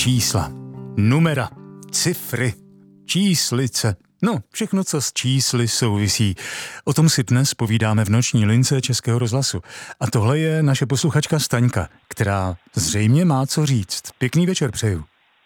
Čísla, numera, cifry, číslice, no všechno, co s čísly souvisí. O tom si dnes povídáme v noční lince Českého rozhlasu. A tohle je naše posluchačka Staňka, která zřejmě má co říct. Pěkný večer přeju.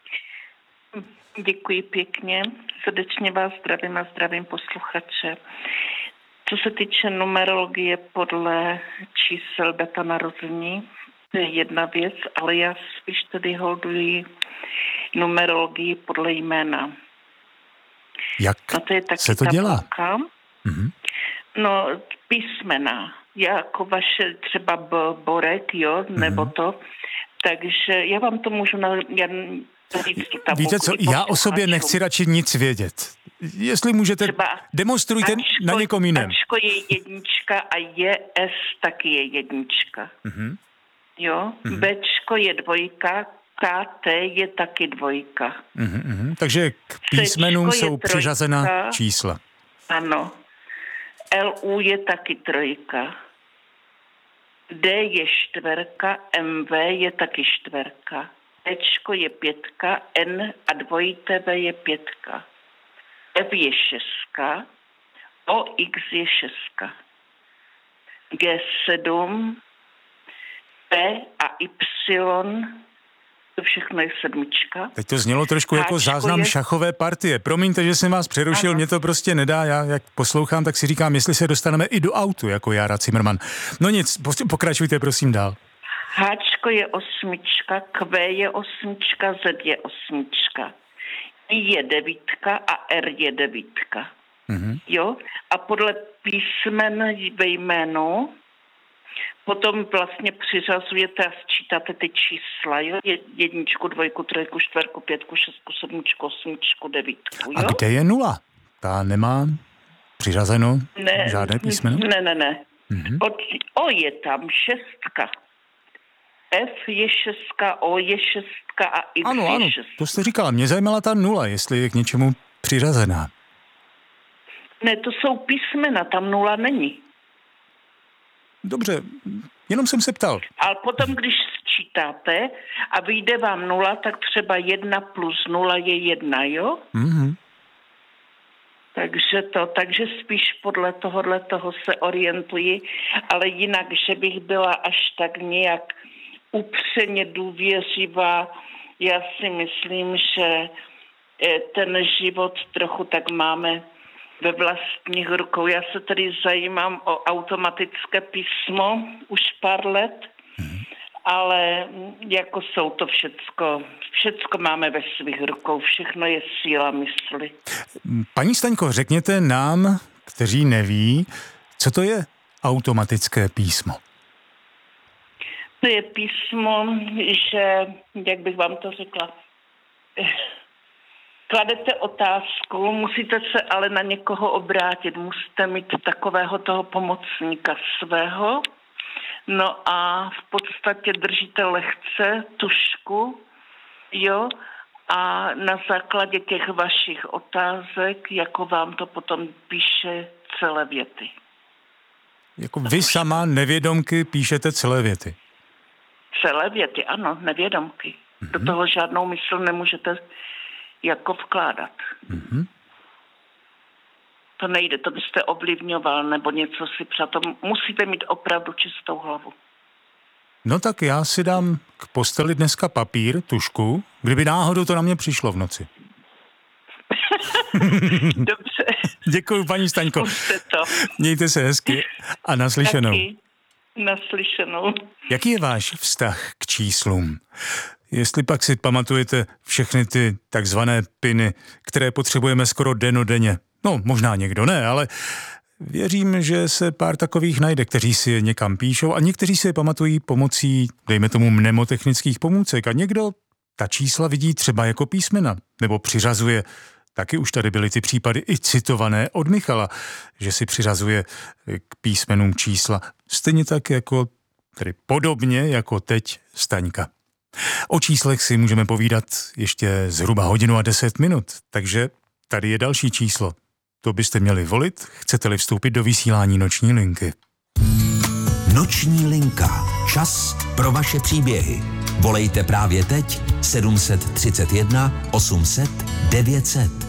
Děkuji pěkně, srdečně vás zdravím a zdravím posluchače. Co se týče numerologie podle čísel data narození, to je jedna věc, ale já spíš tedy holduji numerologii podle jména. Jak se to dělá? No, písmena, jako vaše třeba Borek, jo, nebo to. Takže já vám to můžu říct tu tabulku. Víte co, já o sobě nechci radši nic vědět. Jestli můžete, demonstrujte na někom jiném. Ačko je jednička a JS taky je jednička. Jo, Bčko je dvojka, KT je taky dvojka. Takže k písmenům jsou přiřazena čísla. Ano. LU je taky trojka. D je čtverka, MV je taky čtverka. Ečko je pětka, N a dvojité V je pětka. F je šestka, OX je šestka. G7, P a Y, to všechno je sedmička. Teď to znělo trošku jako záznam šachové partie. Promiňte, že jsem vás přerušil, mě to prostě nedá. Já jak poslouchám, tak si říkám, jestli se dostaneme i do autu, jako Jára Cimrman. No nic, pokračujte prosím dál. Háčko je osmička, Q je osmička, Z je osmička. I je devítka a R je devítka. Jo? A podle písmen ve jménu potom vlastně přiřazujete a sčítáte ty čísla, jo? Jedničku, dvojku, trojku, čtverku, pětku, šestku, sedmičku, osmičku, devítku, jo? A kde je nula? Ta nemá přiřazeno žádné písmeno? Ne. O je tam šestka. F je šestka, O je šestka a X je šestka. To jste říkala. Mě zajímala ta nula, jestli je k něčemu přiřazená. Ne, to jsou písmena, tam nula není. Dobře, jenom jsem se ptal. Ale potom, když sčítáte a vyjde vám nula, tak třeba 1 plus 0 je 1, jo? Takže spíš podle toho se orientuji, ale jinak, že bych byla až tak nějak upřeně důvěřivá, já si myslím, že ten život trochu tak máme ve vlastních rukou. Já se tady zajímám o automatické písmo už pár let, ale jako jsou to všecko máme ve svých rukou, všechno je síla mysli. Paní Staňko, řekněte nám, kteří neví, co to je automatické písmo? To je písmo, že, jak bych vám to řekla, kladete otázku, musíte se ale na někoho obrátit, musíte mít takového toho pomocníka svého, no a v podstatě držíte lehce tužku, jo, a na základě těch vašich otázek, jako vám to potom píše celé věty. Jako vy sama nevědomky píšete celé věty? Celé věty, ano, nevědomky. Do toho žádnou mysl nemůžete jako vkládat. To nejde, to byste ovlivňoval nebo něco si přát. Musíte mít opravdu čistou hlavu. No tak já si dám k posteli dneska papír, tužku, kdyby náhodou to na mě přišlo v noci. Dobře. Děkuju, paní Staňko. To. Mějte se hezky a naslyšenou. Taky. Naslyšenou. Jaký je váš vztah k číslům? Jestli pak si pamatujete všechny ty takzvané piny, které potřebujeme skoro dennodenně. No, možná někdo ne, ale věřím, že se pár takových najde, kteří si je někam píšou a někteří si je pamatují pomocí, dejme tomu, mnemotechnických pomůcek a někdo ta čísla vidí třeba jako písmena nebo přiřazuje. Taky už tady byly ty případy i citované od Michala, že si přiřazuje k písmenům čísla. Stejně tak jako, tedy podobně jako teď Staňka. O číslech si můžeme povídat ještě zhruba 1:10, takže tady je další číslo. To byste měli volit, chcete-li vstoupit do vysílání noční linky. Noční linka. Čas pro vaše příběhy. Volejte právě teď 731 800 900.